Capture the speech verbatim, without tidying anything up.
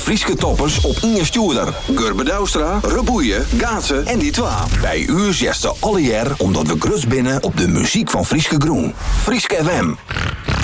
Frieske toppers op Inge Stuurder. Gurbe Douwstra, Reboeien, Gaatsen en die twa. Bij u zesde alle jaar omdat we grus binnen op de muziek van Frieske Groen. Frieske F M.